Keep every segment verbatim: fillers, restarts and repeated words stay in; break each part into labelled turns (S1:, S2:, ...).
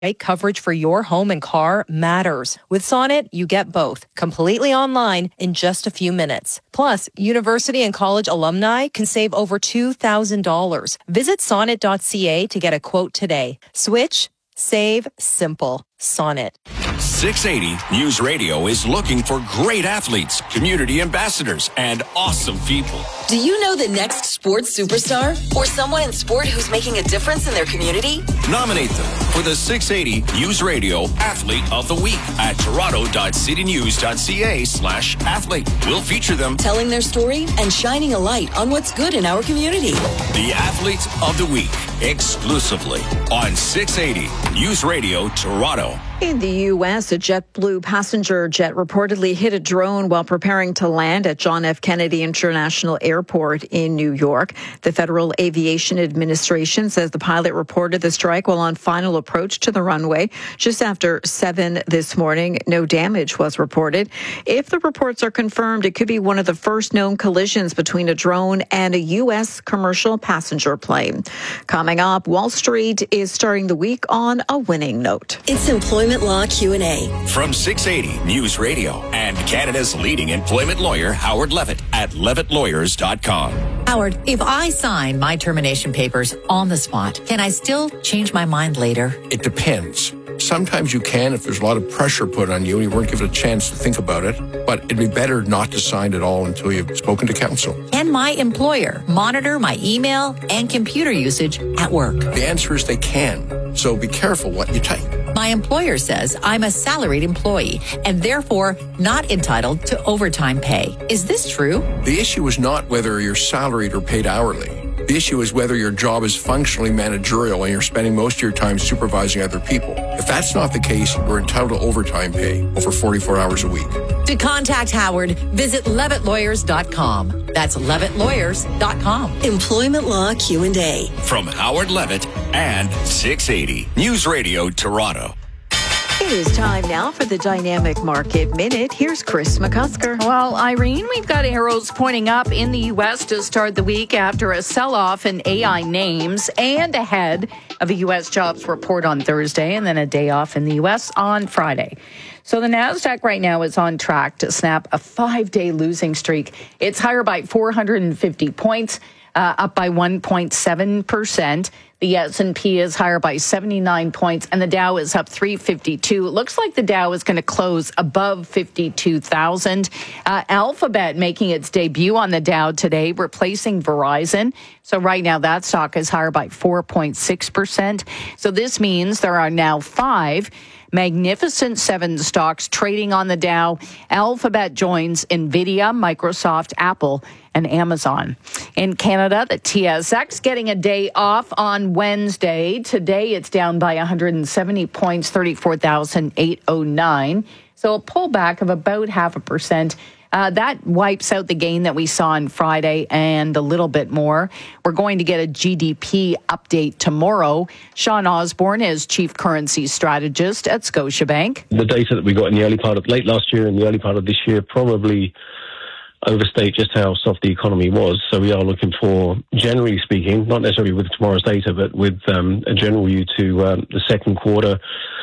S1: Coverage for your home and car matters. With Sonnet, you get both completely online in just a few minutes. Plus, university and college alumni can save over two thousand dollars. Visit sonnet dot c a to get a quote today. Switch, save, simple. Sonnet.
S2: six eighty News Radio is looking for great athletes, community ambassadors, and awesome people.
S3: Do you know the next sports superstar or someone in sport who's making a difference in their community?
S2: Nominate them for the six eighty News Radio Athlete of the Week at toronto dot city news dot c a slash athlete. We'll feature them
S3: telling their story and shining a light on what's good in our community.
S2: The Athlete of the Week, exclusively on six eighty News Radio Toronto.
S4: In the U S, a JetBlue passenger jet reportedly hit a drone while preparing to land at John F. Kennedy International Airport in New York. The Federal Aviation Administration says the pilot reported the strike while on final approach to the runway. Just after seven this morning, no damage was reported. If the reports are confirmed, it could be one of the first known collisions between a drone and a U S commercial passenger plane. Coming up, Wall Street is starting the week on a winning note.
S3: It's employment Law Q and A.
S2: From six eighty News Radio and Canada's leading employment lawyer, Howard Levitt at levitt lawyers dot com.
S5: Howard, if I sign my termination papers on the spot, can I still change my mind later?
S6: It depends. Sometimes you can if there's a lot of pressure put on you and you weren't given a chance to think about it. But it'd be better not to sign at all until you've spoken to counsel.
S5: Can my employer monitor my email and computer usage at work?
S6: The answer is they can. So be careful what you type.
S5: My employer says I'm a salaried employee and therefore not entitled to overtime pay. Is this true?
S6: The issue is not whether you're salaried or paid hourly. The issue is whether your job is functionally managerial and you're spending most of your time supervising other people. If that's not the case, you're entitled to overtime pay over forty-four hours a week.
S5: To contact Howard, visit levitt lawyers dot com. That's levitt lawyers dot com.
S3: Employment Law Q and A.
S2: From Howard Levitt and six eighty News Radio Toronto.
S4: It is time now for the Dynamic Market Minute. Here's Chris McCusker.
S7: Well, Irene, we've got arrows pointing up in the U S to start the week after a sell-off in A I names and ahead of a U S jobs report on Thursday and then a day off in the U S on Friday. So the NASDAQ right now is on track to snap a five-day losing streak. It's higher by four hundred fifty points, uh, up by one point seven percent. The S and P is higher by seventy-nine points, and the Dow is up three fifty-two. It looks like the Dow is going to close above fifty-two thousand. Uh, Alphabet making its debut on the Dow today, replacing Verizon. So right now that stock is higher by four point six percent. So this means there are now five Magnificent Seven stocks trading on the Dow. Alphabet joins NVIDIA, Microsoft, Apple, and Amazon. In Canada, the T S X getting a day off on Wednesday. Today, it's down by one hundred seventy points, thirty-four thousand eight hundred nine. So a pullback of about half a percent. Uh, that wipes out the gain that we saw on Friday and a little bit more. We're going to get a G D P update tomorrow. Sean Osborne is Chief Currency Strategist at Scotiabank.
S8: The data that we got in the early part of late last year and the early part of this year probably overstate just how soft the economy was. So we are looking for, generally speaking, not necessarily with tomorrow's data, but with um, a general view to um, the second quarter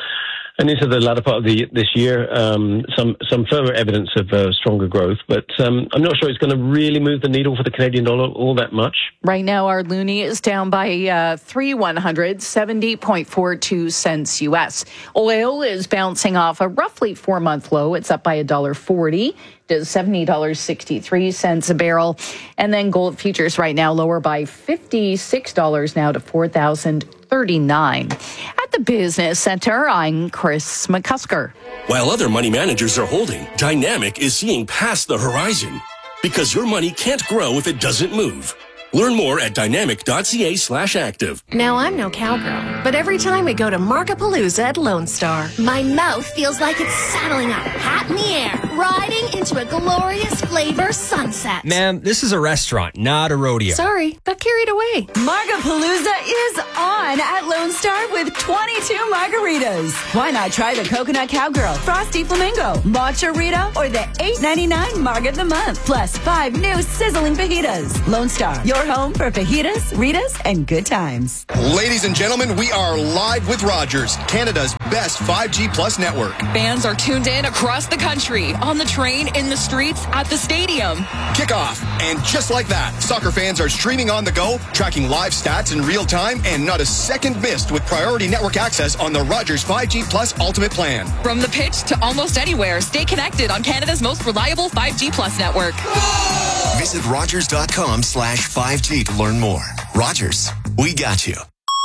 S8: and into the latter part of the this year, um, some some further evidence of uh, stronger growth. But um, I'm not sure it's going to really move the needle for the Canadian dollar all that much.
S7: Right now, our loonie is down by uh, three one hundred, seventy point four two cents U S. Oil is bouncing off a roughly four-month low. It's up by one dollar forty to seventy dollars and sixty-three cents a barrel. And then gold futures right now lower by fifty-six dollars now to four thousand thirty-nine dollars. At the Business Center, I'm Chris McCusker.
S9: While other money managers are holding, Dynamic is seeing past the horizon. Because your money can't grow if it doesn't move. Learn more at dynamic dot c a slash active.
S10: Now, I'm no cowgirl, but every time we go to Markapalooza at Lone Star, my mouth feels like it's saddling up, hat in the air, riding into a glorious flavor sunset.
S11: Ma'am, this is a restaurant, not a rodeo.
S10: Sorry, got carried away.
S12: Margapalooza is on at Lone Star with twenty-two margaritas. Why not try the Coconut Cowgirl, Frosty Flamingo, Matcha Rita, or the eight ninety-nine Marga of the Month, plus five new sizzling fajitas. Lone Star, your home for fajitas, Ritas, and good times.
S13: Ladies and gentlemen, we are live with Rogers, Canada's best five G Plus network.
S14: Fans are tuned in across the country, on the train, in the streets, at the stadium.
S13: Kickoff, and just like that, soccer fans are streaming on the go, tracking live stats in real time, and not a second missed with priority network access on the Rogers five G Plus Ultimate Plan.
S14: From the pitch to almost anywhere, stay connected on Canada's most reliable five G Plus network.
S15: Visit Rogers.com slash 5G to learn more. Rogers, we got you.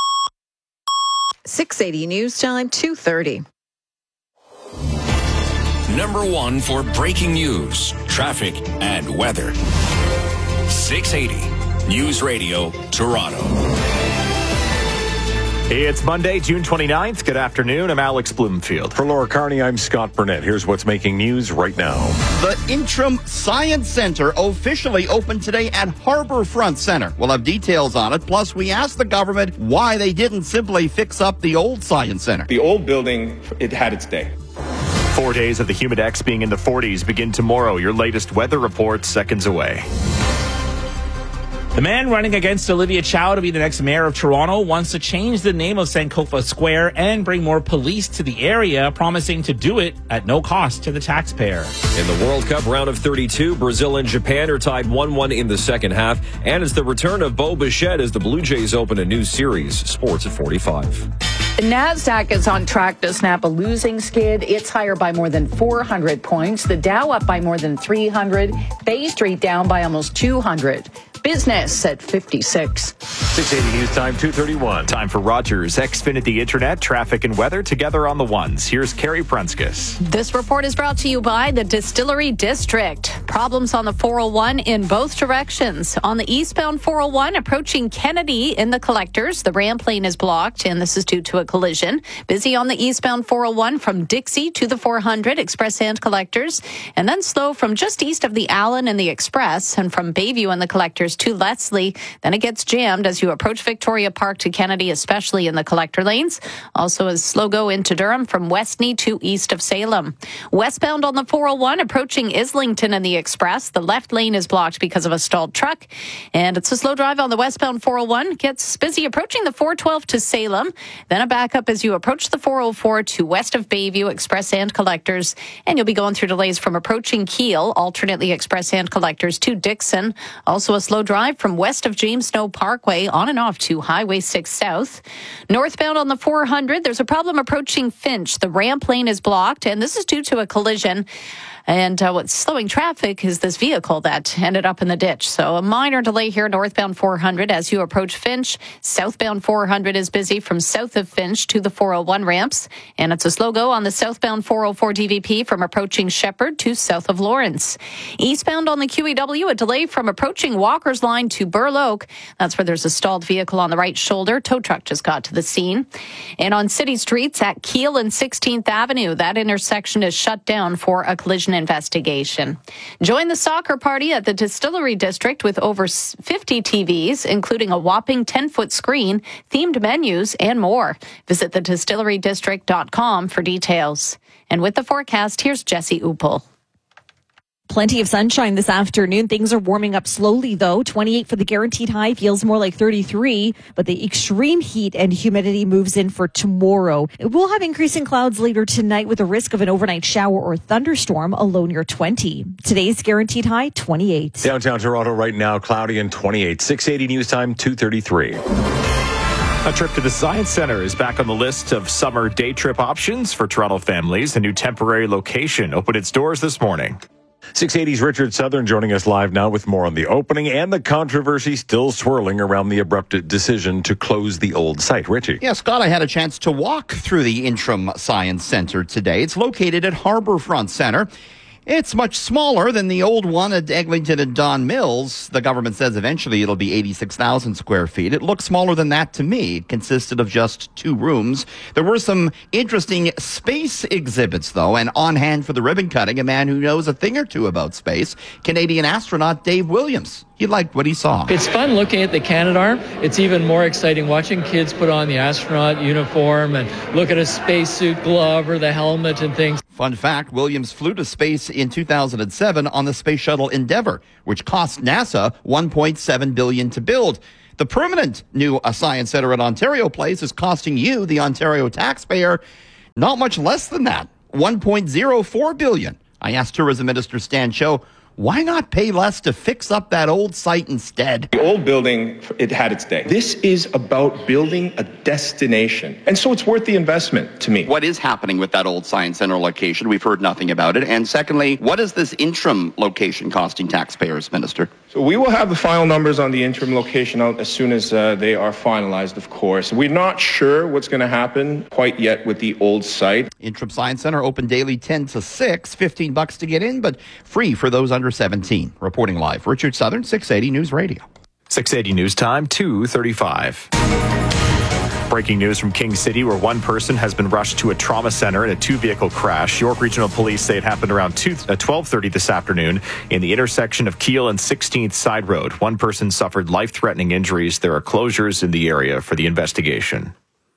S4: six eighty News Time, two thirty.
S2: Number one for breaking news, traffic, and weather. six eighty News Radio, Toronto.
S16: It's Monday, June twenty-ninth. Good afternoon. I'm Alex Bloomfield.
S17: For Laura Carney, I'm Scott Burnett. Here's what's making news right now.
S18: The Interim Science Center officially opened today at Harbourfront Center. We'll have details on it. Plus, we asked the government why they didn't simply fix up the old Science Center.
S19: The old building, it had its day.
S16: Four days of the Humidex being in the forties begin tomorrow. Your latest weather report seconds away.
S20: The man running against Olivia Chow to be the next mayor of Toronto wants to change the name of Sankofa Square and bring more police to the area, promising to do it at no cost to the taxpayer.
S21: In the World Cup round of thirty-two, Brazil and Japan are tied one one in the second half, and it's the return of Bo Bichette as the Blue Jays open a new series. Sports at forty-five.
S7: The NASDAQ is on track to snap a losing skid. It's higher by more than four hundred points. The Dow up by more than three hundred. Bay Street down by almost two hundred. Business at fifty-six.
S17: six eighty News Time, two thirty-one.
S16: Time for Rogers Xfinity Internet, traffic and weather together on the ones. Here's Carrie Prunskis.
S7: This report is brought to you by the Distillery District. Problems on the four oh one in both directions. On the eastbound four oh one, approaching Kennedy in the collectors, the ramp lane is blocked, and this is due to a collision. Busy on the eastbound four oh one from Dixie to the four hundred, Express and collectors, and then slow from just east of the Allen and the Express, and from Bayview and the collectors to Leslie. Then it gets jammed as you approach Victoria Park to Kennedy, especially in the collector lanes. Also a slow go into Durham from Westney to east of Salem. Westbound on the four oh one, approaching Islington and the Express. The left lane is blocked because of a stalled truck. And it's a slow drive on the westbound four oh one. Gets busy approaching the four twelve to Salem. Then a backup as you approach the four oh four to west of Bayview, Express and collectors. And you'll be going through delays from approaching Kiel, alternately Express and collectors to Dixon. Also a slow drive from west of James Snow Parkway on and off to Highway six South. Northbound on the four hundred, there's a problem approaching Finch. The ramp lane is blocked, and this is due to a collision. And uh, what's slowing traffic is this vehicle that ended up in the ditch. So a minor delay here northbound four hundred as you approach Finch. Southbound four hundred is busy from south of Finch to the four oh one ramps. And it's a slow go on the southbound four oh four D V P from approaching Shepherd to south of Lawrence. Eastbound on the Q E W, a delay from approaching Walker's Line to Burl Oak. That's where there's a stalled vehicle on the right shoulder. Tow truck just got to the scene. And on city streets at Kiel and sixteenth Avenue, that intersection is shut down for a collision investigation. Join the soccer party at the Distillery District with over fifty T Vs, including a whopping ten-foot screen, themed menus, and more. Visit the distillery district dot com for details. And with the forecast, here's Jesse Upel.
S22: Plenty of sunshine this afternoon. Things are warming up slowly, though. twenty-eight for the guaranteed high, feels more like thirty-three. But the extreme heat and humidity moves in for tomorrow. We'll have increasing clouds later tonight with a risk of an overnight shower or thunderstorm, a low near twenty. Today's guaranteed high, twenty-eight.
S17: Downtown Toronto right now, cloudy and twenty-eight. six eighty News Time, two thirty-three.
S16: A trip to the Science Center is back on the list of summer day trip options for Toronto families. A new temporary location opened its doors this morning.
S17: six eighty's Richard Southern joining us live now with more on the opening and the controversy still swirling around the abrupt decision to close the old site. Richie.
S18: Yeah, Scott, I had a chance to walk through the Interim Science Center today. It's located at Harbourfront Center. It's much smaller than the old one at Eglinton and Don Mills. The government says eventually it'll be eighty-six thousand square feet. It looks smaller than that to me. It consisted of just two rooms. There were some interesting space exhibits, though, and on hand for the ribbon cutting, a man who knows a thing or two about space, Canadian astronaut Dave Williams. He liked what he saw.
S1: It's fun looking at the Canadarm. It's even more exciting watching kids put on the astronaut uniform and look at a spacesuit glove or the helmet and things.
S18: Fun fact, Williams flew to space in two thousand seven on the Space Shuttle Endeavour, which cost NASA one point seven billion dollars to build. The permanent new uh, Science Centre at Ontario Place is costing you, the Ontario taxpayer, not much less than that, one point zero four billion dollars. I asked Tourism Minister Stan Cho, why not pay less to fix up that old site instead?
S19: The old building, it had its day. This is about building a destination. And so it's worth the investment to me.
S18: What is happening with that old Science Centre location? We've heard nothing about it. And secondly, what is this interim location costing taxpayers, Minister?
S19: So we will have the final numbers on the interim location out as soon as uh, they are finalized, of course. We're not sure what's going to happen quite yet with the old site.
S18: Interim Science Centre open daily ten to six, fifteen bucks to get in, but free for those under seventeen. Reporting live, Richard Southern, six eighty News Radio.
S16: six eighty News Time, two thirty-five. Breaking news from King City, where one person has been rushed to a trauma center in a two-vehicle crash. York Regional Police say it happened around twelve thirty this afternoon in the intersection of Keele and sixteenth Side Road. One person suffered life-threatening injuries. There are closures in the area for the investigation.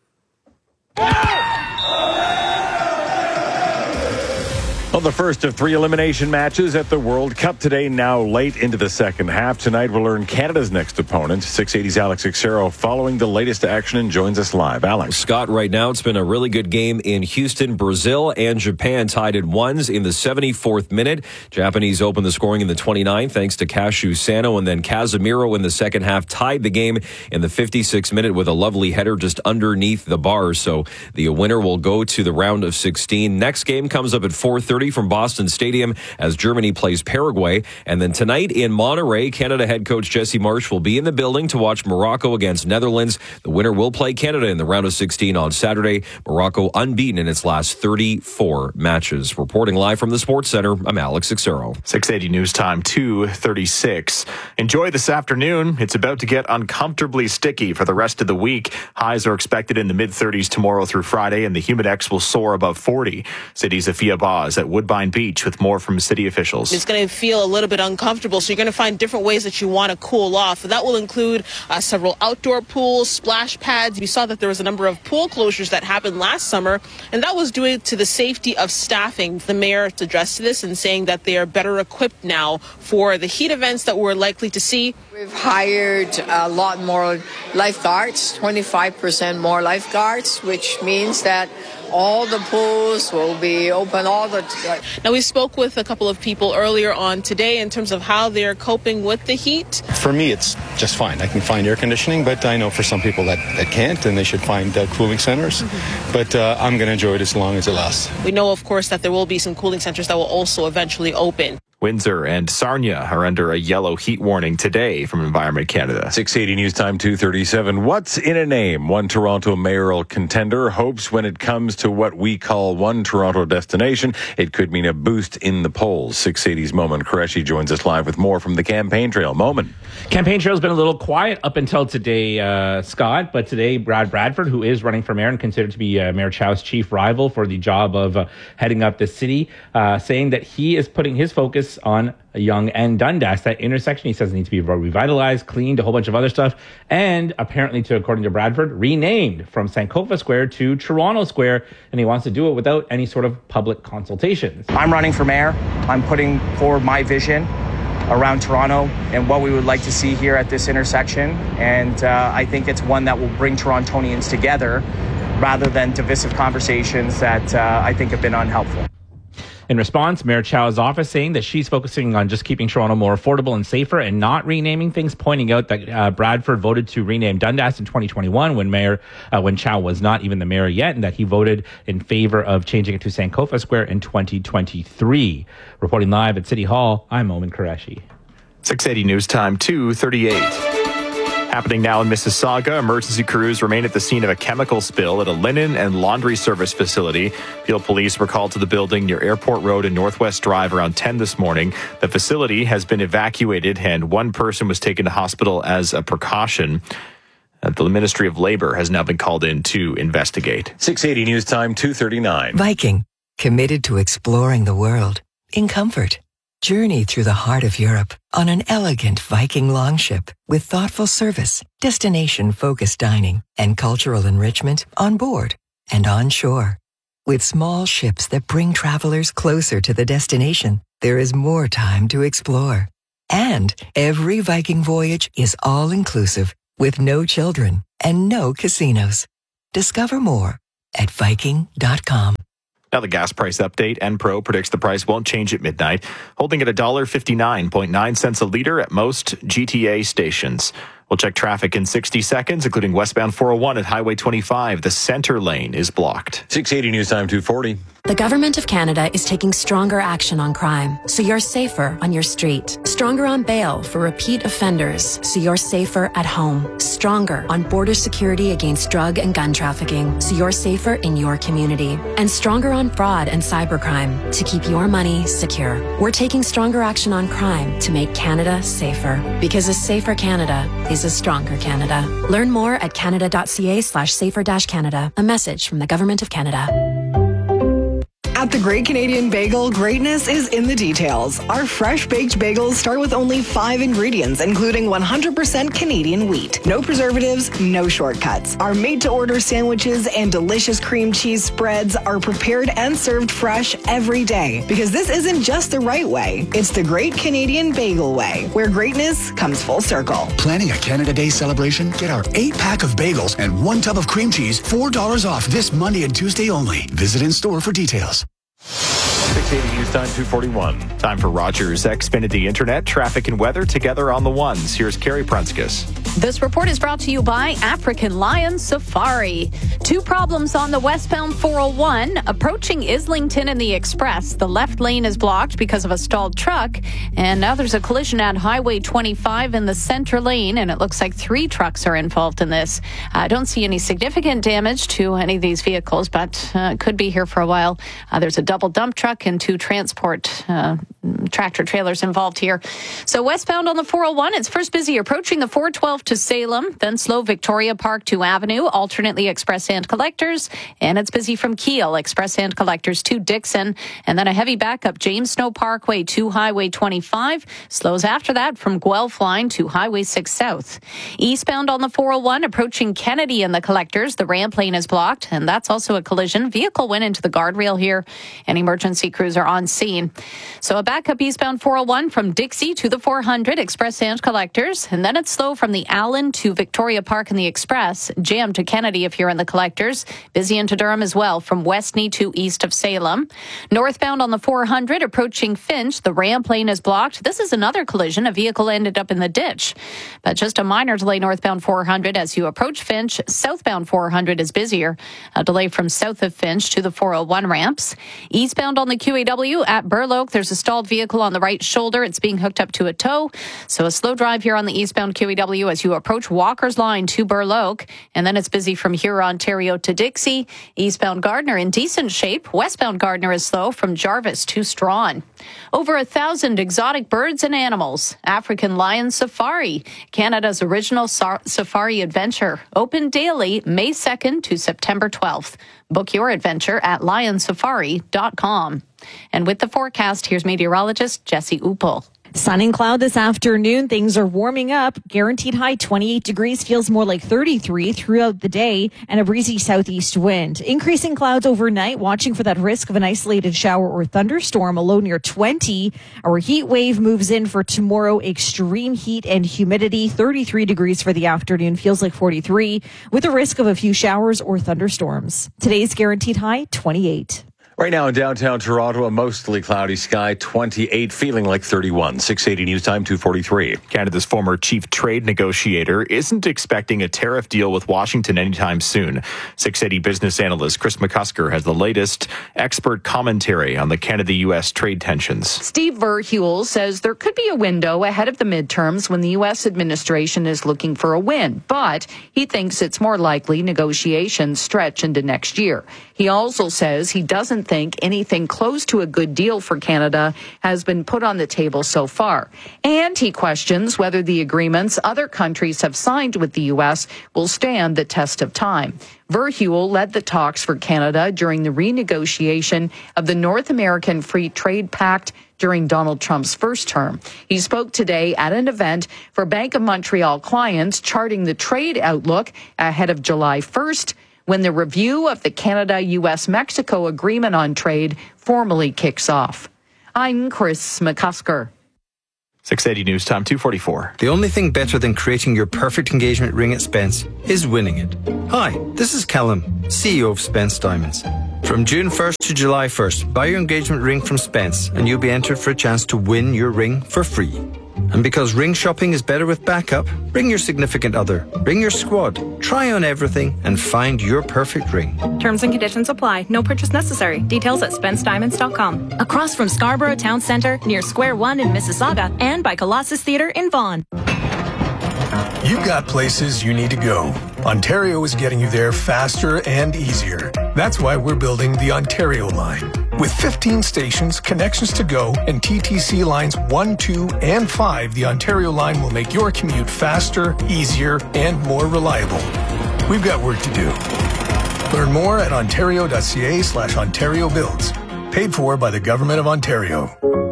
S17: Well, the first of three elimination matches at the World Cup today, now late into the second half. Tonight, we'll learn Canada's next opponent. six eighty's Alex Xero following the latest action and joins us live. Alex.
S21: Scott, right now, it's been a really good game in Houston. Brazil and Japan tied at ones in the seventy-fourth minute. Japanese opened the scoring in the twenty-ninth thanks to Cashew Sano, and then Casemiro in the second half tied the game in the fifty-sixth minute with a lovely header just underneath the bar. So the winner will go to the round of sixteen. Next game comes up at four thirty from Boston Stadium as Germany plays Paraguay. And then tonight in Monterrey, Canada head coach Jesse Marsch will be in the building to watch Morocco against Netherlands. The winner will play Canada in the round of sixteen on Saturday. Morocco unbeaten in its last thirty-four matches. Reporting live from the Sports Center, I'm Alex Xero.
S16: six eighty News Time, two thirty-six. Enjoy this afternoon. It's about to get uncomfortably sticky for the rest of the week. Highs are expected in the mid-thirties tomorrow through Friday, and the Humidex will soar above forty. City's Afia Baz at Woodbine Beach with more from city officials.
S6: It's going to feel a little bit uncomfortable, so you're going to find different ways that you want to cool off. That will include uh, several outdoor pools, splash pads. You saw that there was a number of pool closures that happened last summer, and that was due to the safety of staffing. The mayor addressed this and saying that they are better equipped now for the heat events that we're likely to see.
S23: We've hired a lot more lifeguards, twenty-five percent more lifeguards, which means that all the pools will be open all the time.
S6: Now, we spoke with a couple of people earlier on today in terms of how they're coping with the heat.
S24: For me, it's just fine. I can find air conditioning, but I know for some people that, that can't, and they should find uh, cooling centers. Mm-hmm. But uh, I'm going to enjoy it as long as it lasts.
S6: We know, of course, that there will be some cooling centers that will also eventually open.
S16: Windsor and Sarnia are under a yellow heat warning today from Environment Canada.
S17: six eighty News Time, two thirty-seven. What's in a name? One Toronto mayoral contender hopes when it comes to what we call one Toronto destination, it could mean a boost in the polls. six eighty's Momin Qureshi joins us live with more from the campaign trail. Momin.
S20: Campaign trail's been a little quiet up until today, uh, Scott, but today Brad Bradford, who is running for mayor and considered to be uh, Mayor Chow's chief rival for the job of uh, heading up the city, uh, saying that he is putting his focus on Yonge and Dundas. That intersection, he says, needs to be revitalized, cleaned, a whole bunch of other stuff, and apparently, to according to Bradford, renamed from Sankofa Square to Toronto Square, and he wants to do it without any sort of public consultations.
S25: I'm running for mayor. I'm putting forward my vision around Toronto and what we would like to see here at this intersection, and uh, I think it's one that will bring Torontonians together rather than divisive conversations that uh, I think have been unhelpful.
S20: In response, Mayor Chow's office saying that she's focusing on just keeping Toronto more affordable and safer and not renaming things, pointing out that uh, Bradford voted to rename Dundas in twenty twenty-one when Mayor uh, when Chow was not even the mayor yet, and that he voted in favor of changing it to Sankofa Square in twenty twenty-three. Reporting live at City Hall, I'm Momin Qureshi.
S16: six eighty News Time, two thirty-eight. Happening now in Mississauga, emergency crews remain at the scene of a chemical spill at a linen and laundry service facility. Peel police were called to the building near Airport Road and Northwest Drive around ten this morning. The facility has been evacuated and one person was taken to hospital as a precaution. The Ministry of Labor has now been called in to investigate.
S17: six eighty News Time, two thirty-nine.
S3: Viking, committed to exploring the world in comfort. Journey through the heart of Europe on an elegant Viking longship with thoughtful service, destination-focused dining, and cultural enrichment on board and on shore. With small ships that bring travelers closer to the destination, there is more time to explore. And every Viking voyage is all-inclusive with no children and no casinos. Discover more at Viking dot com.
S16: Now the gas price update. Enpro predicts the price won't change at midnight, holding at one dollar fifty-nine point nine cents a litre at most G T A stations. We'll check traffic in sixty seconds, including westbound four oh one at Highway twenty-five. The center lane is blocked.
S17: six eighty News Time, two forty.
S5: The Government of Canada is taking stronger action on crime, so you're safer on your street. Stronger on bail for repeat offenders, so you're safer at home. Stronger on border security against drug and gun trafficking, so you're safer in your community. And stronger on fraud and cybercrime, to keep your money secure. We're taking stronger action on crime to make Canada safer. Because a safer Canada is a stronger Canada. Learn more at canada.ca slash safer dash Canada. A message from the Government of Canada.
S8: At the Great Canadian Bagel, greatness is in the details. Our fresh baked bagels start with only five ingredients, including one hundred percent Canadian wheat. No preservatives, no shortcuts. Our made-to-order sandwiches and delicious cream cheese spreads are prepared and served fresh every day. Because this isn't just the right way, it's the Great Canadian Bagel way, where greatness comes full circle.
S9: Planning a Canada Day celebration? Get our eight-pack of bagels and one tub of cream cheese, four dollars off this Monday and Tuesday only. Visit in-store for details.
S17: six eighty News Time, two forty-one.
S16: Time for Rogers Xfinity Internet, traffic and weather together on the ones. Here's Carrie Prunskis.
S7: This report is brought to you by African Lion Safari. Two problems on the westbound four oh one. Approaching Islington in the Express, the left lane is blocked because of a stalled truck. And now there's a collision at Highway twenty-five in the center lane, and it looks like three trucks are involved in this. I don't see any significant damage to any of these vehicles, but uh, could be here for a while. Uh, there's a double dump truck and two transport uh, tractor trailers involved here. So westbound on the four oh one, it's first busy approaching the four twelve to Salem, then slow Victoria Park to Avenue, alternately express and collectors, and it's busy from Kiel, express and collectors to Dixon, and then a heavy backup James Snow Parkway to Highway twenty-five, slows after that from Guelph line to Highway six South. Eastbound on the four oh one, approaching Kennedy and the collectors, the ramp lane is blocked, and that's also a collision. Vehicle went into the guardrail here, and emergency crews are on scene. So a backup eastbound four oh one from Dixie to the four hundred, express and collectors, and then it's slow from the Allen to Victoria Park in the express, jammed to Kennedy if you're in the collectors, busy into Durham as well from Westney to east of Salem. Northbound on the four hundred, approaching Finch, the ramp lane is blocked. This is another collision. A vehicle ended up in the ditch, but just a minor delay northbound four hundred as you approach Finch. Southbound four hundred is busier. A delay from south of Finch to the four oh one ramps. Eastbound on the Q A W at Burloak, there's a stalled vehicle on the right shoulder. It's being hooked up to a tow. So a slow drive here on the eastbound Q A W as you approach Walker's Line to Burloak. And then it's busy from Huron, Ontario to Dixie. Eastbound Gardner in decent shape. Westbound Gardner is slow from Jarvis to Strawn. Over a thousand exotic birds and animals. African Lion Safari, Canada's original sa- safari adventure. Open daily May second to September twelfth. Book your adventure at lion safari dot com. And with the forecast, here's meteorologist Jesse Uppel.
S22: Sun and cloud this afternoon. Things are warming up. Guaranteed high twenty-eight degrees, feels more like thirty-three throughout the day, and a breezy southeast wind. Increasing clouds overnight, watching for that risk of an isolated shower or thunderstorm, a low near twenty. Our heat wave moves in for tomorrow. Extreme heat and humidity, thirty-three degrees for the afternoon, feels like forty-three, with a risk of a few showers or thunderstorms. Today's guaranteed high twenty-eight.
S17: Right now in downtown Toronto, a mostly cloudy sky, twenty-eight, feeling like thirty-one. six eighty News Time, two forty-three.
S16: Canada's former chief trade negotiator isn't expecting a tariff deal with Washington anytime soon. six eighty business analyst Chris McCusker has the latest expert commentary on the Canada-U S trade tensions.
S7: Steve Verheuel says there could be a window ahead of the midterms when the U S administration is looking for a win, but he thinks it's more likely negotiations stretch into next year. He also says he doesn't think anything close to a good deal for Canada has been put on the table so far. And he questions whether the agreements other countries have signed with the U S will stand the test of time. Verheuel led the talks for Canada during the renegotiation of the North American Free Trade Pact during Donald Trump's first term. He spoke today at an event for Bank of Montreal clients charting the trade outlook ahead of July first, when the review of the Canada-U S-Mexico Agreement on Trade formally kicks off. I'm Chris McCusker.
S16: six eighty News Time, two forty-four.
S10: The only thing better than creating your perfect engagement ring at Spence is winning it. Hi, this is Callum, C E O of Spence Diamonds. From June first to July first, buy your engagement ring from Spence and you'll be entered for a chance to win your ring for free. And because ring shopping is better with backup, bring your significant other, bring your squad, try on everything and find your perfect ring.
S11: Terms and conditions apply. No purchase necessary. Details at spence diamonds dot com. Across from Scarborough Town Centre, near Square One in Mississauga, and by Colossus Theatre in Vaughan.
S12: You've got places you need to go. Ontario is getting you there faster and easier. That's why we're building the Ontario line. With fifteen stations, connections to go, and T T C lines one, two, and five, the Ontario line will make your commute faster, easier, and more reliable. We've got work to do. Learn more at ontario.ca slash Ontario Builds. Paid for by the Government of Ontario.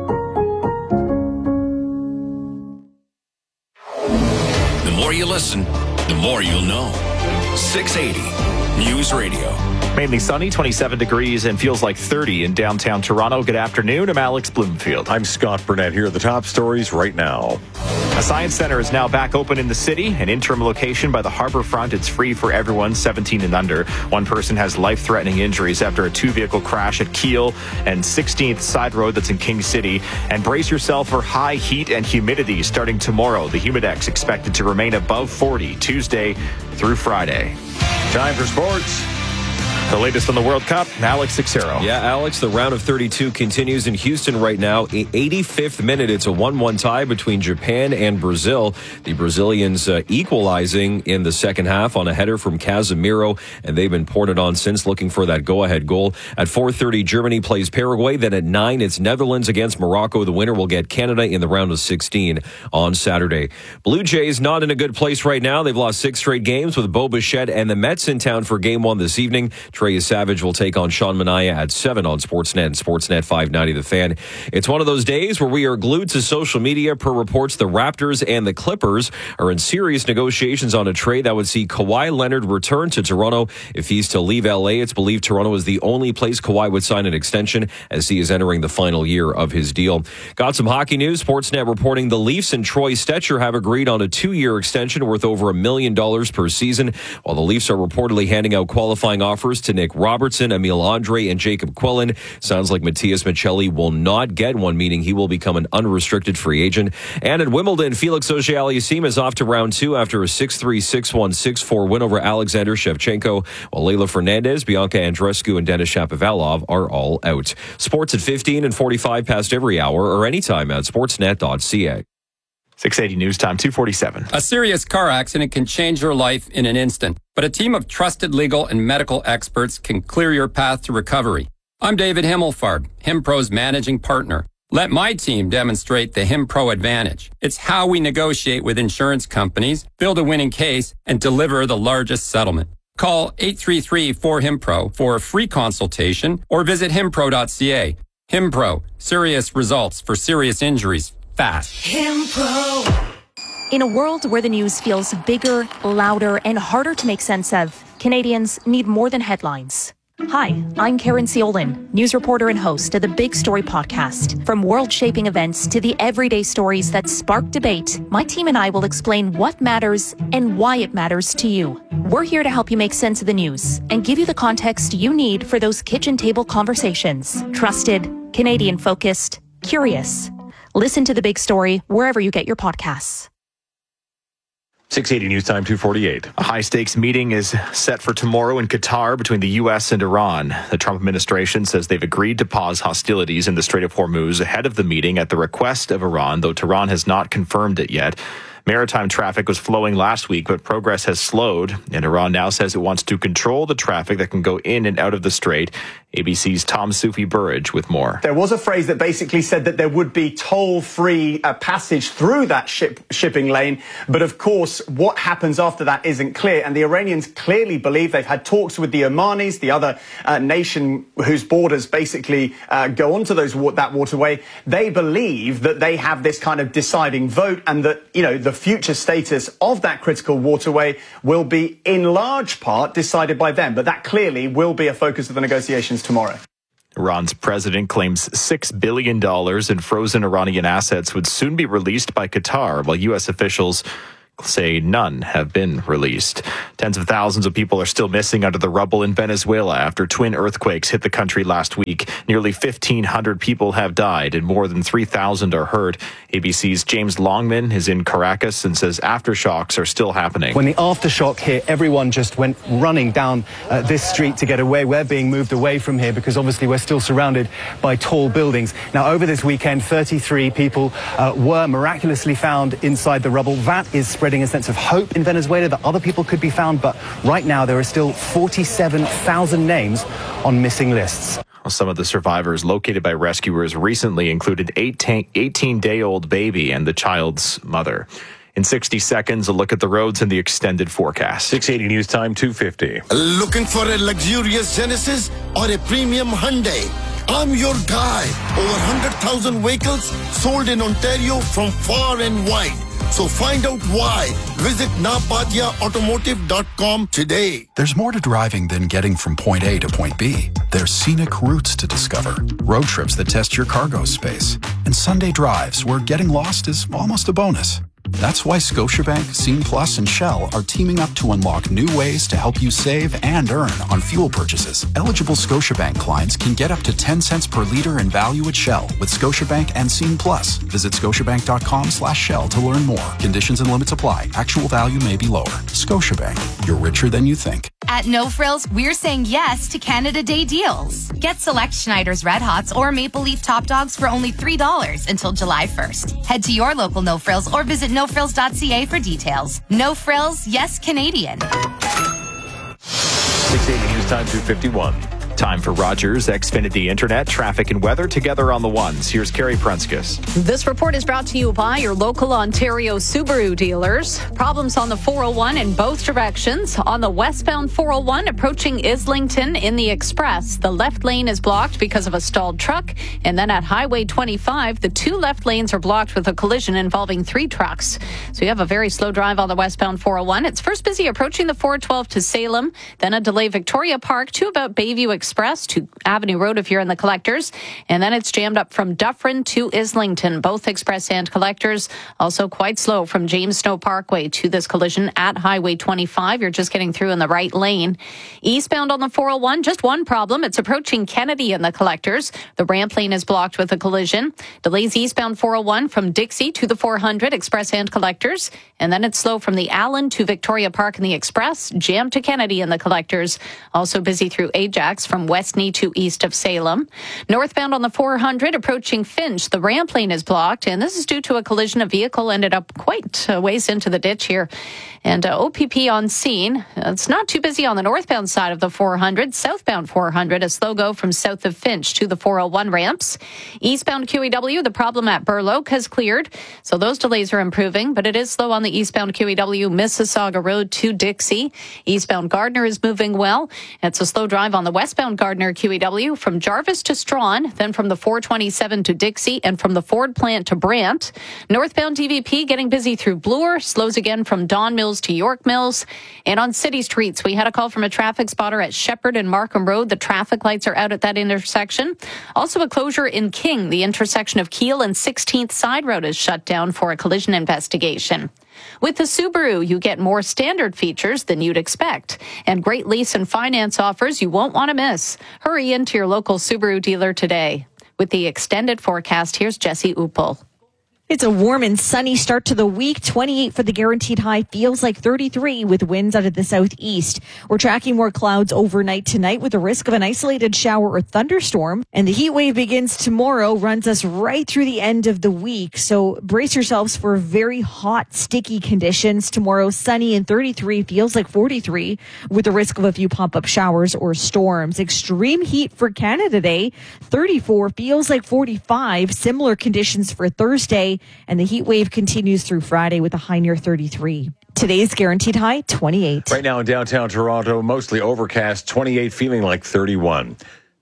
S2: The more you listen, the more you'll know. six eighty News Radio.
S16: Mainly sunny, twenty-seven degrees, and feels like thirty in downtown Toronto. Good afternoon. I'm Alex Bloomfield.
S17: I'm Scott Burnett. Here are the top stories right now.
S16: A science center is now back open in the city. An interim location by the harbor front. It's free for everyone, seventeen and under. One person has life-threatening injuries after a two-vehicle crash at Keele and sixteenth Side Road that's in King City. And brace yourself for high heat and humidity starting tomorrow. The Humidex expected to remain above forty Tuesday through Friday.
S17: Time for sports.
S16: The latest on the World Cup, Alex Sixero.
S21: Yeah, Alex, the round of thirty-two continues in Houston right now. eighty-fifth minute, it's a one one tie between Japan and Brazil. The Brazilians uh, equalizing in the second half on a header from Casemiro, and they've been poured it on since, looking for that go-ahead goal. At four thirty, Germany plays Paraguay. Then at nine, it's Netherlands against Morocco. The winner will get Canada in the round of sixteen on Saturday. Blue Jays not in a good place right now. They've lost six straight games with Bo Bichette and the Mets in town for game one this evening. Trey Savage will take on Sean Manaea at seven on Sportsnet and Sportsnet five ninety The Fan. It's one of those days where we are glued to social media. Per reports, the Raptors and the Clippers are in serious negotiations on a trade that would see Kawhi Leonard return to Toronto. If he's to leave L A, it's believed Toronto is the only place Kawhi would sign an extension as he is entering the final year of his deal. Got some hockey news. Sportsnet reporting the Leafs and Troy Stecher have agreed on a two-year extension worth over a million dollars per season, while the Leafs are reportedly handing out qualifying offers to Nick Robertson, Emil Andre, and Jacob Quillen. Sounds like Matthias Michelli will not get one, meaning he will become an unrestricted free agent. And at Wimbledon, Felix Auger-Aliassime is off to round two after a six three, six one, six four win over Alexander Shevchenko, while Leylah Fernandez, Bianca Andreescu, and Denis Shapovalov are all out. Sports at fifteen and forty-five past every hour or anytime at sportsnet dot c a.
S16: six eighty News Time, two forty-seven.
S13: A serious car accident can change your life in an instant, but a team of trusted legal and medical experts can clear your path to recovery. I'm David Himmelfarb, HimPro's managing partner. Let my team demonstrate the HimPro advantage. It's how we negotiate with insurance companies, build a winning case, and deliver the largest settlement. Call eight three three, four, HIMPRO for a free consultation or visit himpro dot c a. HimPro, serious results for serious injuries, fast.
S14: HimPro. In a world where the news feels bigger, louder, and harder to make sense of, Canadians need more than headlines. Hi, I'm Karen Seolin, news reporter and host of the Big Story podcast. From world-shaping events to the everyday stories that spark debate, my team and I will explain what matters and why it matters to you. We're here to help you make sense of the news and give you the context you need for those kitchen table conversations. Trusted, Canadian-focused, curious. Listen to The Big Story wherever you get your podcasts.
S17: six eighty News Time, two forty-eight.
S16: A high-stakes meeting is set for tomorrow in Qatar between the U S and Iran. The Trump administration says they've agreed to pause hostilities in the Strait of Hormuz ahead of the meeting at the request of Iran, though Tehran has not confirmed it yet. Maritime traffic was flowing last week, but progress has slowed, and Iran now says it wants to control the traffic that can go in and out of the strait. A B C's Tom Sufi Burridge with more.
S1: There was a phrase that basically said that there would be toll-free uh, passage through that ship, shipping lane. But of course, what happens after that isn't clear. And the Iranians clearly believe they've had talks with the Omanis, the other uh, nation whose borders basically uh, go onto those that waterway. They believe that they have this kind of deciding vote and that, you know, the future status of that critical waterway will be in large part decided by them. But that clearly will be a focus of the negotiations tomorrow.
S16: Iran's president claims six billion dollars in frozen Iranian assets would soon be released by Qatar, while U S officials say none have been released. Tens of thousands of people are still missing under the rubble in Venezuela after twin earthquakes hit the country last week. Nearly fifteen hundred people have died and more than three thousand are hurt. A B C's James Longman is in Caracas and says aftershocks are still happening.
S4: When the aftershock hit, everyone just went running down uh, this street to get away. We're being moved away from here because obviously we're still surrounded by tall buildings. Now, over this weekend, thirty-three people uh, were miraculously found inside the rubble. That is spreading a sense of hope in Venezuela that other people could be found, but right now there are still forty-seven thousand names on missing lists.
S16: Some of the survivors located by rescuers recently included eighteen-day-old baby and the child's mother. In sixty seconds, a look at the roads and the extended forecast.
S17: six eighty News Time, two fifty.
S15: Looking for a luxurious Genesis or a premium Hyundai? I'm your guy. Over one hundred thousand vehicles sold in Ontario from far and wide. So find out why. Visit napadia automotive dot com today.
S18: There's more to driving than getting from point A to point B. There's scenic routes to discover, road trips that test your cargo space, and Sunday drives where getting lost is almost a bonus. That's why Scotiabank, Scene Plus, and Shell are teaming up to unlock new ways to help you save and earn on fuel purchases. Eligible Scotiabank clients can get up to ten cents per liter in value at Shell with Scotiabank and Scene Plus. Visit scotiabank.com slash Shell to learn more. Conditions and limits apply. Actual value may be lower. Scotiabank. You're richer than you think.
S19: At No Frills, we're saying yes to Canada Day deals. Get select Schneider's Red Hots or Maple Leaf Top Dogs for only three dollars until July first. Head to your local No Frills or visit no frills dot c a for details. No Frills, yes Canadian.
S17: six eighty News Time, two fifty-one.
S16: Time for Rogers Xfinity Internet, traffic and weather together on the ones. Here's Carrie Prunskis.
S7: This report is brought to you by your local Ontario Subaru dealers. Problems on the four oh one in both directions. On the westbound four oh one approaching Islington in the Express, the left lane is blocked because of a stalled truck. And then at Highway twenty-five, the two left lanes are blocked with a collision involving three trucks. So you have a very slow drive on the westbound four oh one. It's first busy approaching the four twelve to Salem, then a delay Victoria Park to about Bayview Express to Avenue Road if you're in the Collectors. And then it's jammed up from Dufferin to Islington, both Express and Collectors. Also quite slow from James Snow Parkway to this collision at Highway twenty-five. You're just getting through in the right lane. Eastbound on the four oh one, just one problem. It's approaching Kennedy in the Collectors. The ramp lane is blocked with a collision. Delays eastbound four oh one from Dixie to the four hundred, Express and Collectors. And then it's slow from the Allen to Victoria Park in the Express, jammed to Kennedy in the Collectors. Also busy through Ajax from Westney to east of Salem. Northbound on the four hundred approaching Finch, the ramp lane is blocked, and this is due to a collision. A vehicle ended up quite a ways into the ditch here. And uh, O P P on scene. It's not too busy on the northbound side of the four hundred. Southbound four hundred, a slow go from south of Finch to the four oh one ramps. Eastbound Q E W, the problem at Burloak has cleared, so those delays are improving, but it is slow on the eastbound Q E W, Mississauga Road to Dixie. Eastbound Gardner is moving well. It's a slow drive on the westbound Southbound Gardner Q E W from Jarvis to Strawn, then from the four twenty-seven to Dixie, and from the Ford plant to Brant. Northbound D V P getting busy through Bloor, slows again from Don Mills to York Mills. And on city streets, we had a call from a traffic spotter at Shepherd and Markham Road. The traffic lights are out at that intersection. Also a closure in King. The intersection of Keel and sixteenth Side Road is shut down for a collision investigation. With the Subaru, you get more standard features than you'd expect, and great lease and finance offers you won't want to miss. Hurry into your local Subaru dealer today. With the extended forecast, here's Jesse Uppel.
S22: It's a warm and sunny start to the week. twenty-eight for the guaranteed high, feels like thirty-three with winds out of the southeast. We're tracking more clouds overnight tonight with the risk of an isolated shower or thunderstorm. And the heat wave begins tomorrow, runs us right through the end of the week. So brace yourselves for very hot, sticky conditions. Tomorrow, sunny and thirty-three, feels like forty-three with the risk of a few pop-up showers or storms. Extreme heat for Canada Day, thirty-four, feels like forty-five. Similar conditions for Thursday. And the heat wave continues through Friday with a high near thirty-three. Today's guaranteed high, twenty-eight.
S17: Right now in downtown Toronto, mostly overcast, twenty-eight, feeling like thirty-one.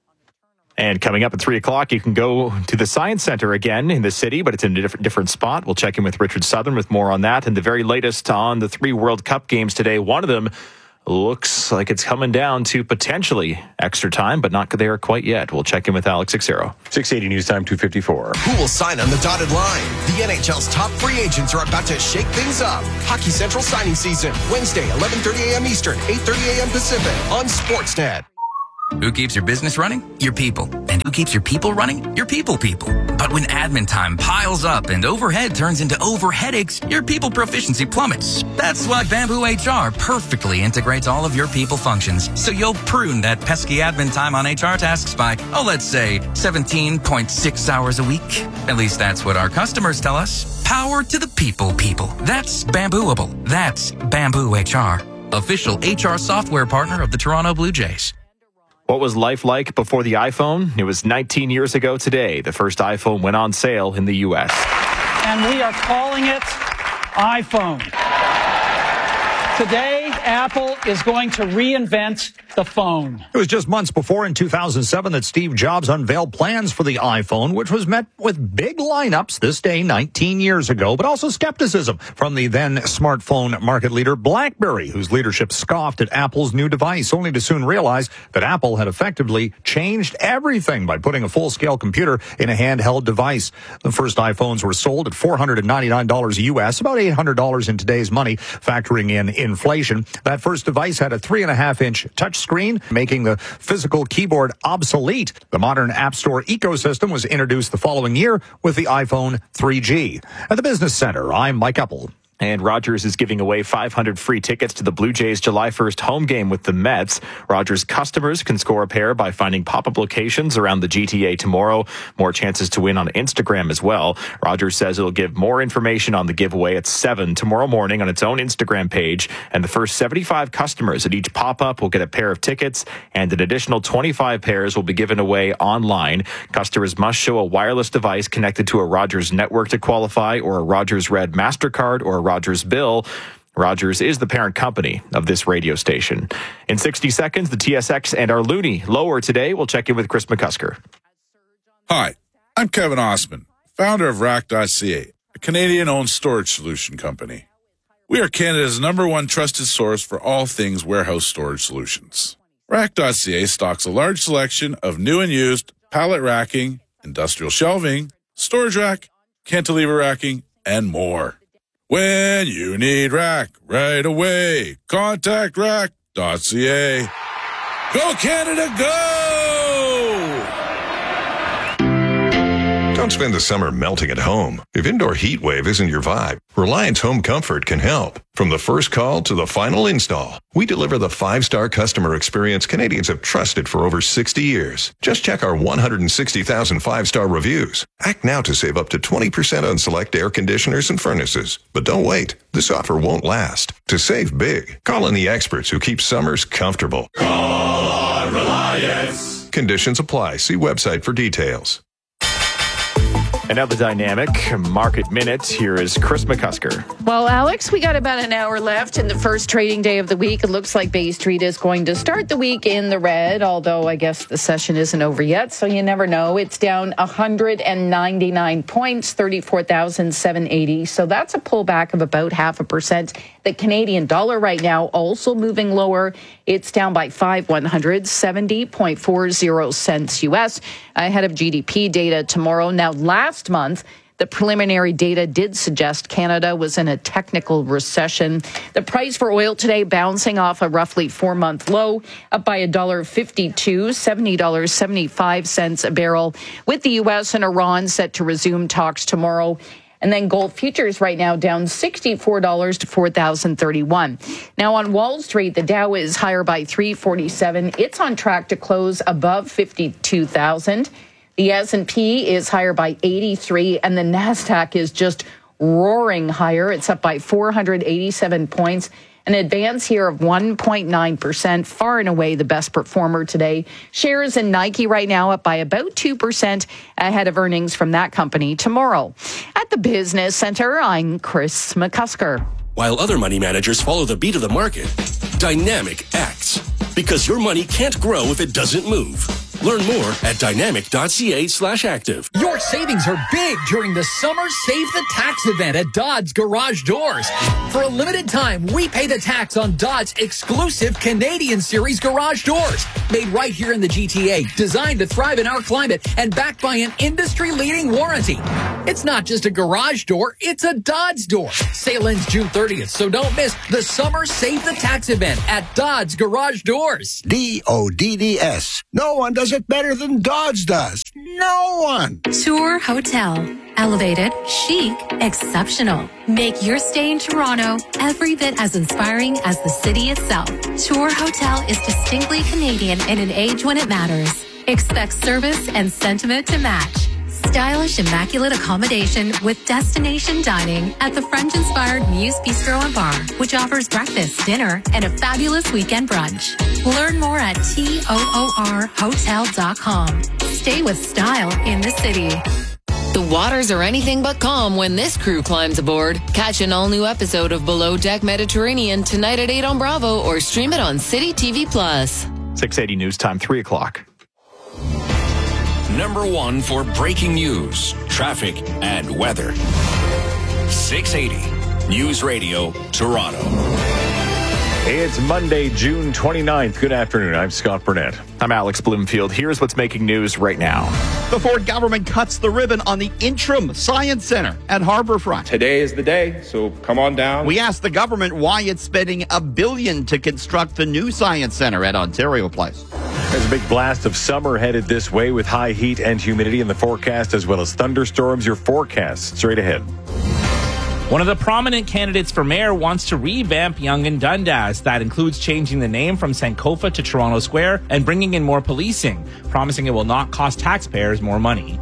S16: And coming up at three o'clock, you can go to the Science Center again in the city, but it's in a different, different spot. We'll check in with Richard Southern with more on that. And the very latest on the three World Cup games today. One of them looks like it's coming down to potentially extra time, but not there quite yet. We'll check in with Alex Xero.
S17: six eighty News Time, two fifty-four.
S6: Who will sign on the dotted line? The N H L's top free agents are about to shake things up. Hockey Central signing season, Wednesday, eleven thirty a.m. Eastern, eight thirty a.m. Pacific on Sportsnet.
S20: Who keeps your business running? Your people. And who keeps your people running? Your people people. But when admin time piles up and overhead turns into over headaches, your people proficiency plummets. That's why Bamboo H R perfectly integrates all of your people functions. So you'll prune that pesky admin time on H R tasks by, oh, let's say seventeen point six hours a week. At least that's what our customers tell us. Power to the people people. That's Bambooable. That's Bamboo H R. Official H R software partner of the Toronto Blue Jays.
S16: What was life like before the iPhone? It was nineteen years ago today. The first iPhone went on sale in the U S.
S23: And we are calling it iPhone. Today, Apple is going to reinvent the phone.
S24: It was just months before in two thousand seven that Steve Jobs unveiled plans for the iPhone, which was met with big lineups this day nineteen years ago, but also skepticism from the then smartphone market leader BlackBerry, whose leadership scoffed at Apple's new device, only to soon realize that Apple had effectively changed everything by putting a full-scale computer in a handheld device. The first iPhones were sold at four hundred ninety-nine dollars U S, about eight hundred dollars in today's money, factoring in inflation. That first device had a three and a half inch touchscreen, making the physical keyboard obsolete. The modern App Store ecosystem was introduced the following year with the iPhone three G. At the Business Center, I'm Mike Eppel.
S16: And Rogers is giving away five hundred free tickets to the Blue Jays' July first home game with the Mets. Rogers customers can score a pair by finding pop-up locations around the G T A tomorrow. More chances to win on Instagram as well. Rogers says it'll give more information on the giveaway at seven tomorrow morning on its own Instagram page. And the first seventy-five customers at each pop-up will get a pair of tickets, and an additional twenty-five pairs will be given away online. Customers must show a wireless device connected to a Rogers network to qualify, or a Rogers Red MasterCard, or a Rogers Bill. Rogers is the parent company of this radio station. In sixty seconds, the T S X and our Loonie lower today. We'll check in with Chris McCusker.
S25: Hi, I'm Kevin Osman, founder of Rack dot C A, a Canadian-owned storage solution company. We are Canada's number one trusted source for all things warehouse storage solutions. Rack dot C A stocks a large selection of new and used pallet racking, industrial shelving, storage rack, cantilever racking, and more. When you need rack right away, contact Rack dot C A. Go Canada, go!
S26: Don't spend the summer melting at home. If indoor heat wave isn't your vibe, Reliance Home Comfort can help. From the first call to the final install, we deliver the five-star customer experience Canadians have trusted for over sixty years. Just check our one hundred sixty thousand five-star reviews. Act now to save up to twenty percent on select air conditioners and furnaces. But don't wait. This offer won't last. To save big, call in the experts who keep summers comfortable.
S27: Call on Reliance.
S26: Conditions apply. See website for details.
S16: And now the dynamic market minute. Here is Chris McCusker.
S7: Well, Alex, we got about an hour left in the first trading day of the week. It looks like Bay Street is going to start the week in the red, although I guess the session isn't over yet, so you never know. It's down one hundred ninety-nine points, thirty-four thousand seven hundred eighty. So that's a pullback of about half a percent. The Canadian dollar right now also moving lower. It's down by five one hundred seventy point four zero cents U S ahead of G D P data tomorrow. Now, last month, the preliminary data did suggest Canada was in a technical recession. The price for oil today bouncing off a roughly four-month low, up by one dollar fifty-two, seventy dollars and seventy-five cents a barrel, with the U S and Iran set to resume talks tomorrow. And then gold futures right now down sixty-four dollars to four thousand thirty-one. Now on Wall Street, the Dow is higher by three forty-seven. It's on track to close above fifty-two thousand. The S and P is higher by eighty-three, and the NASDAQ is just roaring higher. It's up by four hundred eighty-seven points. An advance here of one point nine percent, far and away the best performer today. Shares in Nike right now up by about two percent ahead of earnings from that company tomorrow. At the Business Center, I'm Chris McCusker.
S3: While other money managers follow the beat of the market, Dynamic acts. Because your money can't grow if it doesn't move. Learn more at dynamic.ca slash active.
S5: Your savings are big during the Summer Save the Tax event at Dodds Garage Doors. For a limited time, we pay the tax on Dodds' exclusive Canadian Series garage doors. Made right here in the G T A, designed to thrive in our climate, and backed by an industry-leading warranty. It's not just a garage door, it's a Dodds door. Sale ends June thirtieth, so don't miss the Summer Save the Tax event at Dodds Garage Doors.
S15: D O D D S. No one does it better than Dodds does. No one.
S8: Tour Hotel. Elevated, chic, exceptional. Make your stay in Toronto every bit as inspiring as the city itself. Tour Hotel is distinctly Canadian in an age when it matters. Expect service and sentiment to match. Stylish, immaculate accommodation with destination dining at the French-inspired Muse Bistro and Bar, which offers breakfast, dinner, and a fabulous weekend brunch. Learn more at toor hotel dot com. Stay with style in the city.
S9: The waters are anything but calm when this crew climbs aboard. Catch an all-new episode of Below Deck Mediterranean tonight at eight on Bravo or stream it on City T V Plus.
S16: six eighty News Time, three o'clock.
S2: Number one for breaking news, traffic, and weather. six eighty News Radio, Toronto.
S17: It's Monday, June twenty-ninth. Good afternoon. I'm Scott Burnett.
S16: I'm Alex Bloomfield. Here's what's making news right now.
S10: The Ford government cuts the ribbon on the Interim Science Center at Harbourfront.
S11: Today is the day, so come on down.
S10: We asked the government why it's spending a billion to construct the new Science Center at Ontario Place.
S17: There's a big blast of summer headed this way with high heat and humidity in the forecast, as well as thunderstorms. Your forecast straight ahead.
S27: One of the prominent candidates for mayor wants to revamp Yonge and Dundas. That includes changing the name from Sankofa to Toronto Square and bringing in more policing, promising it will not cost taxpayers more money.